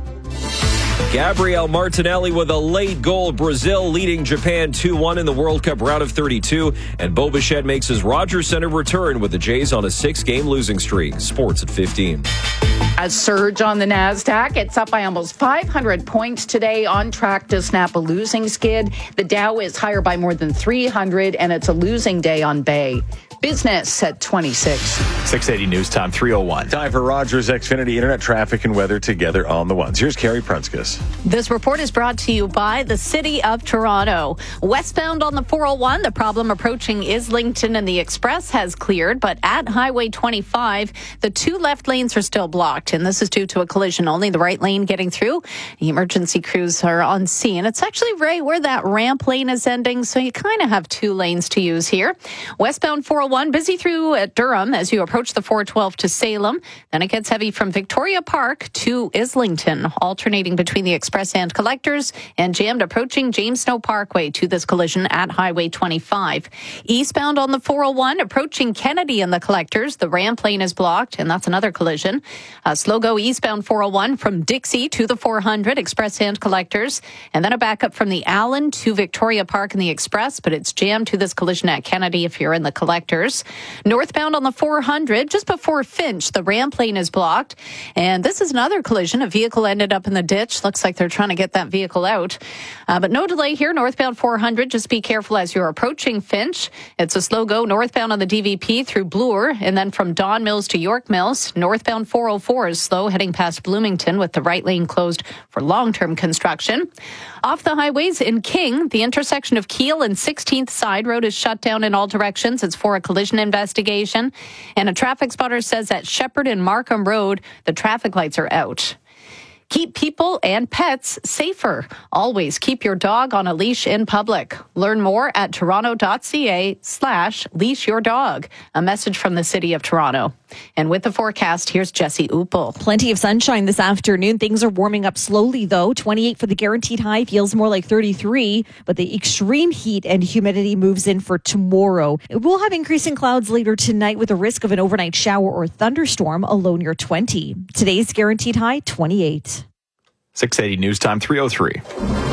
S21: Gabriel Martinelli with a late goal. Brazil leading Japan two one in the World Cup round of thirty-two. And Bo Bichette makes his Rogers Center return with the Jays on a six-game losing streak. Sports at fifteen.
S7: A surge on the NASDAQ. It's up by almost five hundred points today, on track to snap a losing skid. The Dow is higher by more than three hundred, and it's a losing day on Bay. Business at twenty-six.
S16: six eighty News Time, three oh one.
S17: Time for Rogers Xfinity Internet traffic and weather together on the ones. Here's Carrie Prunskis.
S14: This report is brought to you by the City of Toronto. Westbound on the four oh one, the problem approaching Islington and the Express has cleared, but at Highway twenty-five, the two left lanes are still blocked, and this is due to a collision. Only the right lane getting through. The emergency crews are on scene. It's actually right where that ramp lane is ending, so you kind of have two lanes to use here. Westbound four oh one, busy through at Durham as you approach the four twelve to Salem. Then it gets heavy from Victoria Park to Islington, alternating between the Express and Collectors, and jammed approaching James Snow Parkway to this collision at Highway twenty-five. Eastbound on the four oh one, approaching Kennedy and the Collectors, the ramp lane is blocked, and that's another collision. A slow go eastbound four oh one from Dixie to the four hundred, Express and Collectors, and then a backup from the Allen to Victoria Park in the Express, but it's jammed to this collision at Kennedy if you're in the Collectors. Northbound on the four hundred, just before Finch, the ramp lane is blocked. And this is another collision. A vehicle ended up in the ditch. Looks
S7: looks like they're trying to get that vehicle out. Uh, but no delay here. Northbound four hundred. Just be careful as you're approaching Finch. It's a slow go northbound on the D V P through Bloor, and then from Don Mills to York Mills. Northbound four oh four is slow heading past Bloomington with the right lane closed for long-term construction. Off the highways in King, the intersection of Keele and sixteenth Side Road is shut down in all directions. It's for a collision investigation. And a traffic spotter says at Shepherd and Markham Road, the traffic lights are out. Keep people and pets safer. Always keep your dog on a leash in public. Learn more at toronto.ca slash leash your dog. A message from the City of Toronto. And with the forecast, here's Jesse Uppel.
S1: Plenty of sunshine this afternoon. Things are warming up slowly, though. twenty-eight for the guaranteed high, feels more like thirty-three. But the extreme heat and humidity moves in for tomorrow. We'll have increasing clouds later tonight with a risk of an overnight shower or thunderstorm, a low near twenty. Today's guaranteed high, twenty-eight.
S16: six eighty News Time three oh three.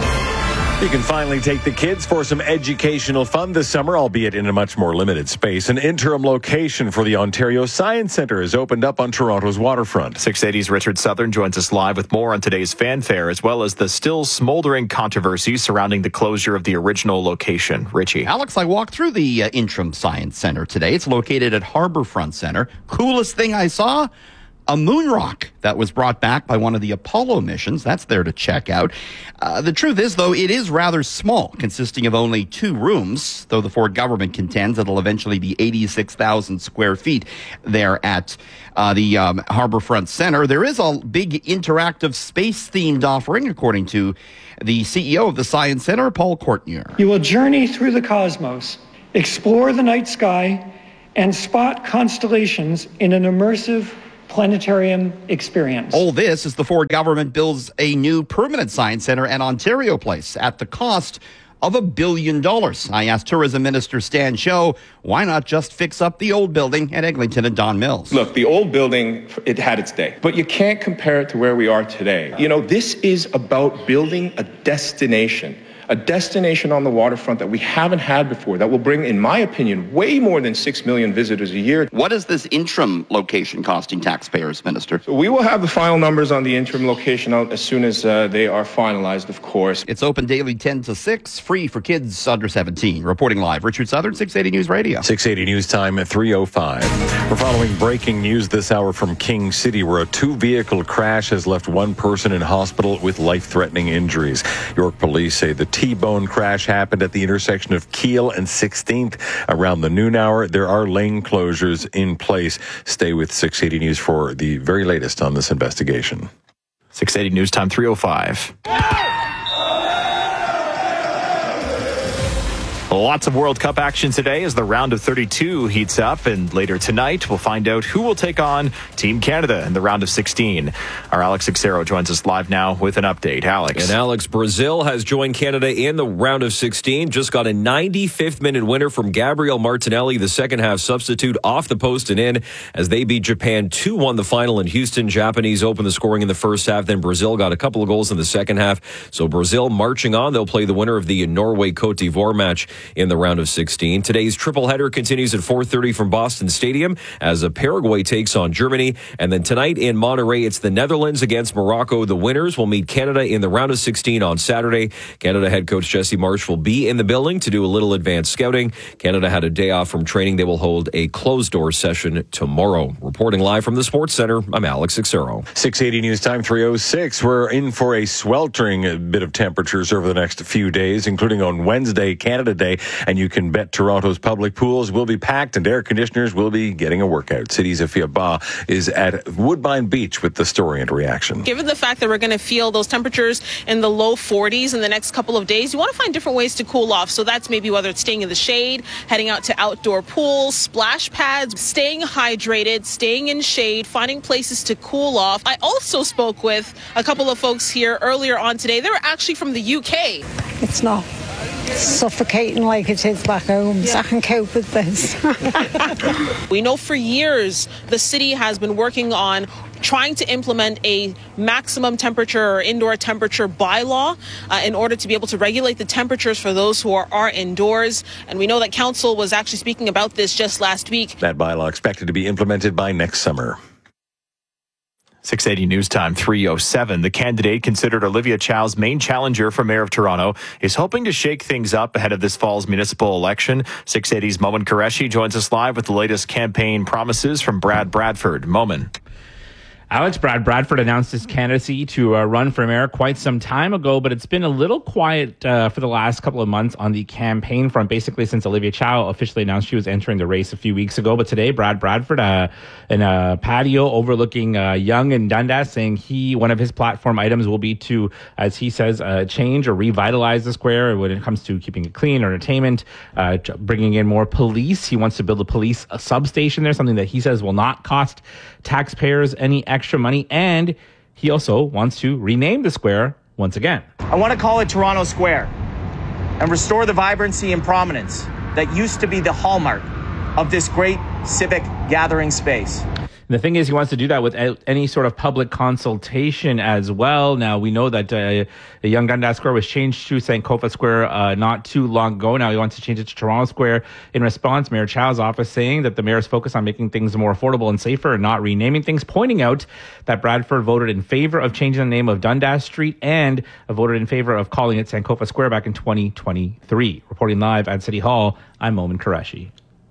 S17: You can finally take the kids for some educational fun this summer, albeit in a much more limited space. An interim location for the Ontario Science Centre has opened up on Toronto's waterfront.
S16: six eighty's Richard Southern joins us live with more on today's fanfare, as well as the still smoldering controversy surrounding the closure of the original location. Richie.
S10: Alex, I walked through the uh, interim Science Centre today. It's located at Harbourfront Centre. Coolest thing I saw? A moon rock that was brought back by one of the Apollo missions. That's there to check out. Uh, the truth is, though, it is rather small, consisting of only two rooms, though the Ford government contends it'll eventually be eighty-six thousand square feet there at uh, the um, Harbourfront Centre. There is a big interactive space-themed offering, according to the C E O of the Science Centre, Paul Courtnier.
S4: You will journey through the cosmos, explore the night sky, and spot constellations in an immersive planetarium experience.
S10: All this as the Ford government builds a new permanent science centre at Ontario Place at the cost of a billion dollars. I asked Tourism Minister Stan Cho, why not just fix up the old building at Eglinton and Don Mills?
S11: Look, the old building, it had its day, but you can't compare it to where we are today. You know, this is about building a destination. A destination on the waterfront that we haven't had before, that will bring, in my opinion, way more than six million visitors a year.
S10: What is this interim location costing taxpayers, Minister?
S11: So we will have the final numbers on the interim location out as soon as uh, they are finalized, of course.
S10: It's open daily ten to six, free for kids under seventeen. Reporting live, Richard Southern, six eighty News Radio.
S17: six eighty News Time at three oh five. We're following breaking news this hour from King City, where a two-vehicle crash has left one person in hospital with life-threatening injuries. York police say the T-bone crash happened at the intersection of Keele and sixteenth around the noon hour. There are lane closures in place. Stay with six eighty News for the very latest on this investigation.
S16: six eighty News Time three oh five. Lots of World Cup action today as the round of thirty-two heats up, and later tonight we'll find out who will take on Team Canada in the round of sixteen. Our Alex Xero joins us live now with an update. Alex.
S21: And Alex, Brazil has joined Canada in the round of sixteen. Just got a ninety-fifth minute winner from Gabriel Martinelli, the second half substitute, off the post and in as they beat Japan two one the final in Houston. Japanese opened the scoring in the first half, then Brazil got a couple of goals in the second half. So Brazil marching on. They'll play the winner of the Norway-Cote d'Ivoire match in the round of sixteen. Today's triple header continues at four thirty from Boston Stadium as Paraguay takes on Germany. And then tonight in Monterrey, it's the Netherlands against Morocco. The winners will meet Canada in the round of sixteen on Saturday. Canada head coach Jesse Marsch will be in the building to do a little advanced scouting. Canada had a day off from training. They will hold a closed-door session tomorrow. Reporting live from the Sports Center, I'm Alex Xero.
S17: six eighty News Time three oh six. We're in for a sweltering bit of temperatures over the next few days, including on Wednesday, Canada Day. And you can bet Toronto's public pools will be packed and air conditioners will be getting a workout. City's Afia Ba is at Woodbine Beach with the story and reaction.
S12: Given the fact that we're going to feel those temperatures in the low forties in the next couple of days, you want to find different ways to cool off. So that's maybe whether it's staying in the shade, heading out to outdoor pools, splash pads, staying hydrated, staying in shade, finding places to cool off. I also spoke with a couple of folks here earlier on today. They were actually from the U K.
S13: It's not suffocating like it is back home, yeah. So I can cope with this.
S12: We know for years the city has been working on trying to implement a maximum temperature or indoor temperature bylaw uh, in order to be able to regulate the temperatures for those who are, are indoors. And we know that council was actually speaking about this just last week.
S17: That bylaw expected to be implemented by next summer.
S16: six eighty News Time, three oh seven. The candidate considered Olivia Chow's main challenger for Mayor of Toronto is hoping to shake things up ahead of this fall's municipal election. six eighty's Momin Qureshi joins us live with the latest campaign promises from Brad Bradford. Momin.
S27: Alex, Brad Bradford announced his candidacy to uh, run for mayor quite some time ago, but it's been a little quiet uh, for the last couple of months on the campaign front, basically since Olivia Chow officially announced she was entering the race a few weeks ago. But today, Brad Bradford, uh, in a patio overlooking uh, Yonge and Dundas, saying he one of his platform items will be to, as he says, uh, change or revitalize the square when it comes to keeping it clean, entertainment, uh, bringing in more police. He wants to build a police a substation there, something that he says will not cost taxpayers any extra money, and he also wants to rename the square once again.
S6: I want to call it Toronto Square and restore the vibrancy and prominence that used to be the hallmark of this great civic gathering space.
S27: And the thing is, he wants to do that without any sort of public consultation as well. Now, we know that uh, the Yonge Dundas Square was changed to Sankofa Square uh, not too long ago. Now he wants to change it to Toronto Square. In response, Mayor Chow's office saying that the mayor is focused on making things more affordable and safer and not renaming things, pointing out that Bradford voted in favor of changing the name of Dundas Street and voted in favor of calling it Sankofa Square back in twenty twenty-three. Reporting live at City Hall, I'm Momin Qureshi.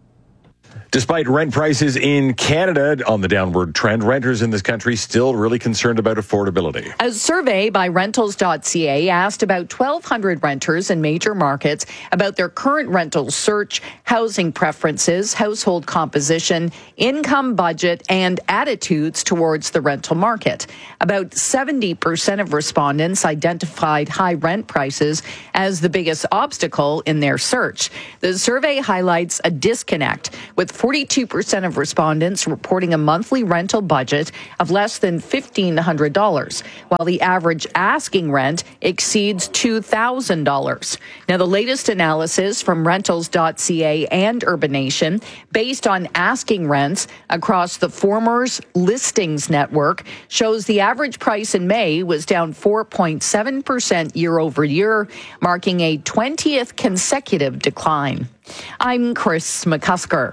S17: Despite rent prices in Canada on the downward trend, renters in this country still really concerned about affordability.
S7: A survey by rentals dot c a asked about twelve hundred renters in major markets about their current rental search, housing preferences, household composition, income budget, and attitudes towards the rental market. About seventy percent of respondents identified high rent prices as the biggest obstacle in their search. The survey highlights a disconnect, with forty-two percent of respondents reporting a monthly rental budget of less than fifteen hundred dollars, while the average asking rent exceeds two thousand dollars. Now, the latest analysis from rentals dot c a and Urbanation, based on asking rents across the Formers Listings Network, shows the average price in May was down four point seven percent year over year, marking a twentieth consecutive decline. I'm Chris McCusker.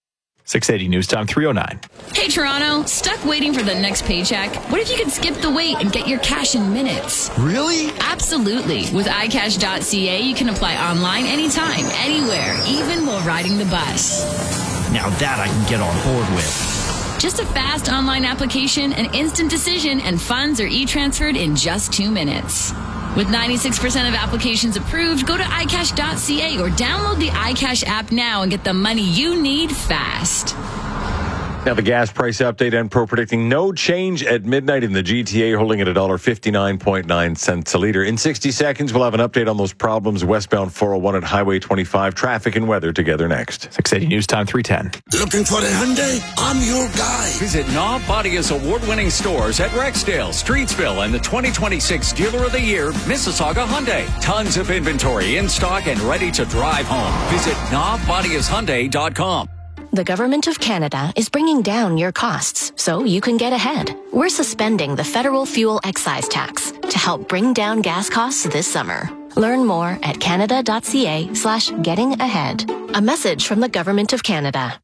S16: six eighty News Time, three oh nine.
S18: Hey, Toronto, stuck waiting for the next paycheck? What if you could skip the wait and get your cash in minutes?
S15: Really?
S18: Absolutely. With i cash dot c a, you can apply online anytime, anywhere, even while riding the bus.
S19: Now that I can get on board with.
S18: Just a fast online application, an instant decision, and funds are e-transferred in just two minutes. With ninety-six percent of applications approved, go to i cash dot c a or download the iCash app now and get the money you need fast.
S17: Now, the gas price update, Enpro predicting no change at midnight in the G T A, holding at one dollar fifty-nine point nine cents a litre. In sixty seconds, we'll have an update on those problems westbound four oh one at Highway twenty-five. Traffic and weather together next.
S16: six eighty News Time, three ten.
S15: Looking for a Hyundai? I'm your guy.
S20: Visit Knob Bodia's award-winning stores at Rexdale, Streetsville, and the twenty twenty-six Dealer of the Year, Mississauga Hyundai. Tons of inventory in stock and ready to drive home. Visit knob bodias hyundai dot com.
S22: The Government of Canada is bringing down your costs so you can get ahead. We're suspending the federal fuel excise tax to help bring down gas costs this summer. Learn more at canada dot c a slash getting ahead. A message from the Government of Canada.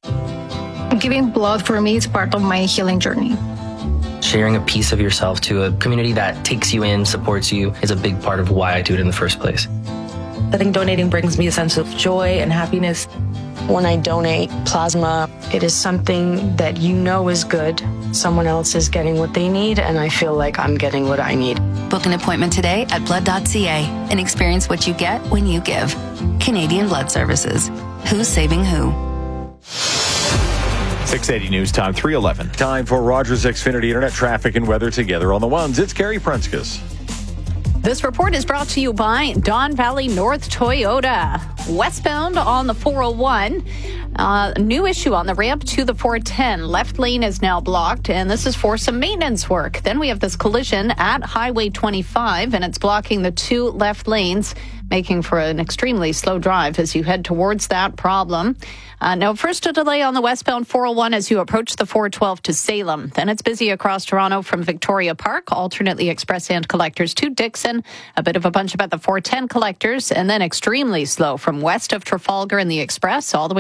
S23: Giving blood for me is part of my healing journey.
S24: Sharing a piece of yourself to a community that takes you in, supports you, is a big part of why I do it in the first place.
S28: I think donating brings me a sense of joy and happiness. When I donate plasma, it is something that you know is good. Someone else is getting what they need, and I feel like I'm getting what I need.
S29: Book an appointment today at blood dot c a and experience what you get when you give. Canadian Blood Services. Who's saving who?
S16: six eighty News Time, three eleven.
S17: Time for Rogers Xfinity Internet traffic and weather together on the ones. It's Gary Prenskus.
S7: This report is brought to you by Don Valley North Toyota. Westbound on the four oh one. Uh, new issue on the ramp to the four ten. Left lane is now blocked, and this is for some maintenance work. Then we have this collision at Highway twenty-five, and it's blocking the two left lanes, making for an extremely slow drive as you head towards that problem. Uh, now, first a delay on the westbound four oh one as you approach the four twelve to Salem. Then it's busy across Toronto from Victoria Park, alternately express and collectors to Dixon. A bit of a bunch about the four ten collectors, and then extremely slow from west of Trafalgar and the Express all the way to Highway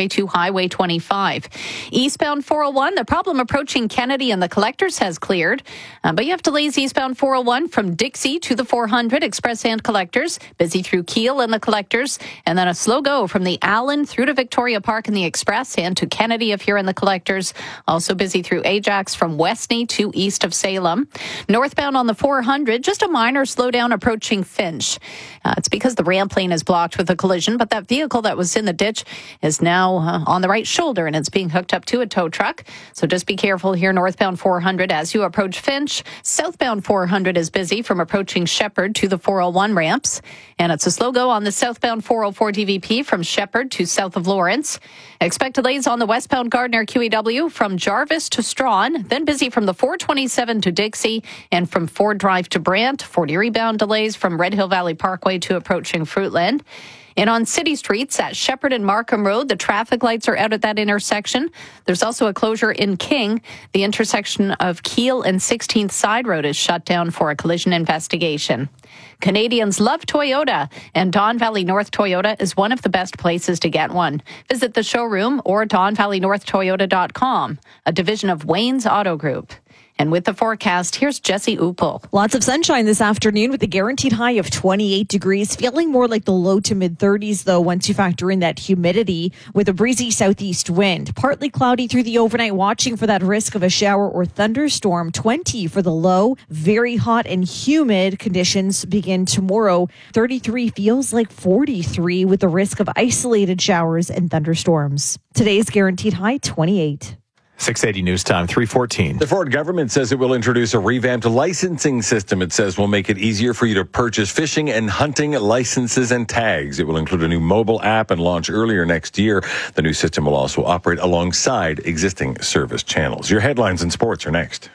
S7: Highway twenty-five. Eastbound four oh one, the problem approaching Kennedy and the Collectors has cleared. Uh, but you have delays eastbound four oh one from Dixie to the four hundred, Express and Collectors. Busy through Kiel and the Collectors. And then a slow go from the Allen through to Victoria Park and the Express and to Kennedy if you're in the Collectors. Also busy through Ajax from Westney to east of Salem. Northbound on the four hundred, just a minor slowdown approaching Finch. Uh, it's because the ramp lane is blocked with a collision, but that vehicle that was in the ditch is now uh, on the right shoulder and it's being hooked up to a tow truck. So just be careful here northbound four hundred as you approach Finch. Southbound four hundred is busy from approaching Shepherd to the four oh one ramps. And it's a slow go on the southbound four oh four D V P from Shepherd to south of Lawrence. Expect delays on the westbound Gardner Q E W from Jarvis to Strawn, then busy from the four twenty-seven to Dixie and from Ford Drive to Brant. forty rebound delays from Red Hill Valley Parkway to approaching Fruitland. And on city streets at Shepherd and Markham Road, the traffic lights are out at that intersection. There's also a closure in King. The intersection of Kiel and sixteenth Side Road is shut down for a collision investigation. Canadians love Toyota, and Don Valley North Toyota is one of the best places to get one. Visit the showroom or don valley north toyota dot com, a division of Wayne's Auto Group. And with the forecast, here's Jesse Upel.
S1: Lots of sunshine this afternoon with a guaranteed high of twenty-eight degrees. Feeling more like the low to mid thirties, though, once you factor in that humidity with a breezy southeast wind. Partly cloudy through the overnight, watching for that risk of a shower or thunderstorm. twenty for the low. Very hot and humid conditions begin tomorrow. thirty-three feels like forty-three with the risk of isolated showers and thunderstorms. Today's guaranteed high, twenty-eight.
S16: six eighty News Time, three fourteen.
S17: The Ford government says it will introduce a revamped licensing system. It says will make it easier for you to purchase fishing and hunting licenses and tags. It will include a new mobile app and launch earlier next year. The new system will also operate alongside existing service channels. Your headlines and sports are next.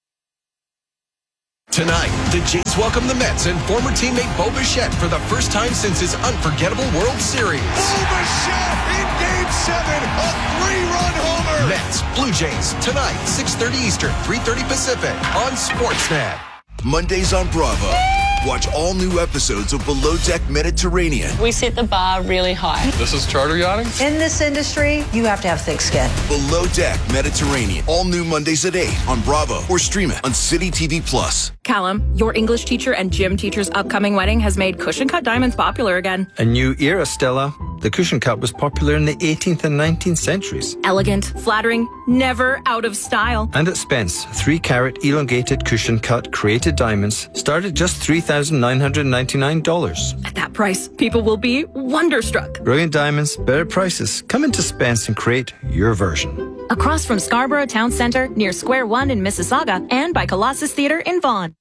S2: Tonight, the Jays welcome the Mets and former teammate Bo Bichette for the first time since his unforgettable World Series. Bo Bichette in Game seven, a three-run homer. Mets, Blue Jays, tonight, six thirty Eastern, three thirty Pacific on Sportsnet.
S3: Mondays on Bravo. Watch all new episodes of Below Deck Mediterranean.
S28: We set the bar really high.
S3: This is charter yachting?
S5: In this industry, you have to have thick skin.
S3: Below Deck Mediterranean. All new Mondays at eight on Bravo or stream it on City T V Plus.
S8: Callum, your English teacher and gym teacher's upcoming wedding has made cushion cut diamonds popular again.
S9: A new era, Stella. The cushion cut was popular in the eighteenth and nineteenth centuries.
S8: Elegant, flattering, never out of style.
S9: And at Spence, three carat elongated cushion cut created diamonds start at just three thousand nine hundred ninety-nine dollars.
S8: At that price, people will be wonderstruck.
S9: Brilliant diamonds, better prices. Come into Spence and create your version.
S8: Across from Scarborough Town Centre, near Square One in Mississauga, and by Colossus Theatre in Vaughan.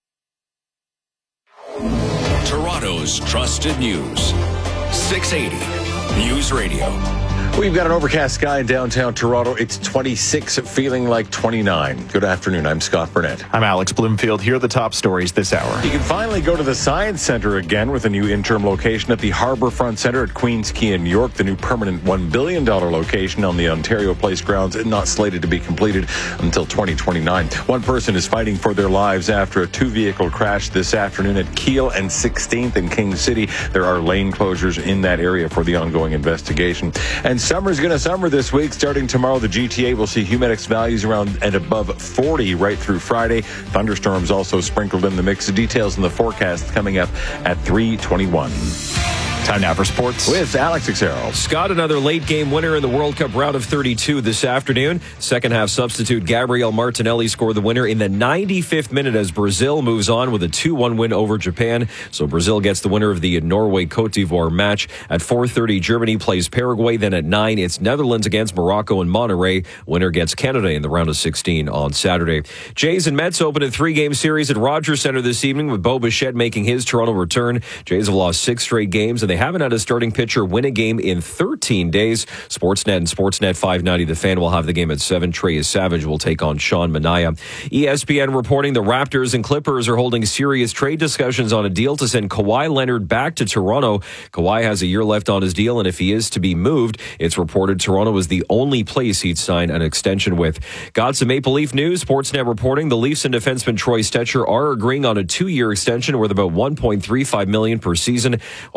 S2: Toronto's trusted news. six eighty News Radio.
S17: We've got an overcast sky in downtown Toronto. It's twenty-six, feeling like twenty-nine. Good afternoon. I'm Scott Burnett.
S16: I'm Alex Bloomfield. Here are the top stories this hour.
S17: You can finally go to the Science Centre again with a new interim location at the Harbourfront Centre at Queens Quay in York. The new permanent one billion dollars location on the Ontario Place grounds is not slated to be completed until twenty twenty-nine. One person is fighting for their lives after a two-vehicle crash this afternoon at Kiel and sixteenth in King City. There are lane closures in that area for the ongoing investigation. And summer's going to summer this week. Starting tomorrow, the G T A will see humidex values around and above forty right through Friday. Thunderstorms also sprinkled in the mix. The details in the forecast coming up at three twenty-one.
S16: Time now for sports
S17: with Alex Xero.
S21: Scott, another late game winner in the World Cup round of thirty-two this afternoon. Second half substitute Gabriel Martinelli scored the winner in the ninety-fifth minute as Brazil moves on with a two one win over Japan. So Brazil gets the winner of the Norway-Cote d'Ivoire match. At four thirty, Germany plays Paraguay. Then at nine, it's Netherlands against Morocco in Monterrey. Winner gets Canada in the round of sixteen on Saturday. Jays and Mets open a three-game series at Rogers Centre this evening with Bo Bichette making his Toronto return. Jays have lost six straight games, and they haven't had a starting pitcher win a game in thirteen days. Sportsnet and Sportsnet five ninety The Fan will have the game at seven. Trey Savage will take on Sean Manaea. E S P N reporting the Raptors and Clippers are holding serious trade discussions on a deal to send Kawhi Leonard back to Toronto. Kawhi has a year left on his deal, and if he is to be moved, it's reported Toronto is the only place he'd sign an extension with. Got some Maple Leaf news. Sportsnet reporting the Leafs and defenseman Troy Stecher are agreeing on a two-year extension worth about one point three five million dollars per season, while the Leafs are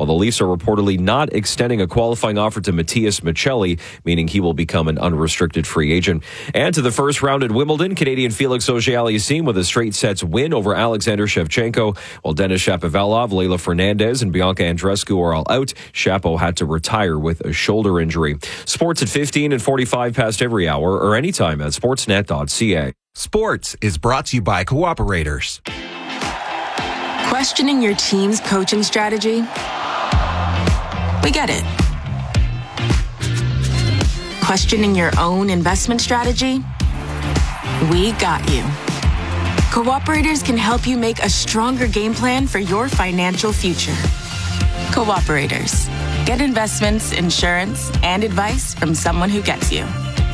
S21: are reportedly not extending a qualifying offer to Matthias Michelli, meaning he will become an unrestricted free agent. And to the first round at Wimbledon, Canadian Felix Auger-Aliassime with a straight sets win over Alexander Shevchenko, while Denis Shapovalov, Leylah Fernandez, and Bianca Andreescu are all out. Shapo had to retire with a shoulder injury. Sports at fifteen and forty-five past every hour or anytime at sportsnet dot c a.
S2: Sports is brought to you by Cooperators.
S4: Questioning your team's coaching strategy? We get it. Questioning your own investment strategy? We got you. Cooperators can help you make a stronger game plan for your financial future. Cooperators. Get investments, insurance, and advice from someone who gets you.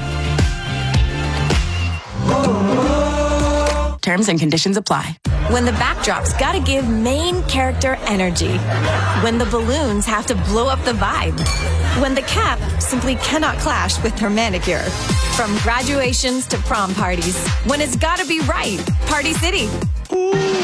S4: Terms and conditions apply.
S6: When the backdrop's gotta give main character energy. When the balloons have to blow up the vibe. When the cap simply cannot clash with her manicure. From graduations to prom parties. When it's gotta be right. Party City.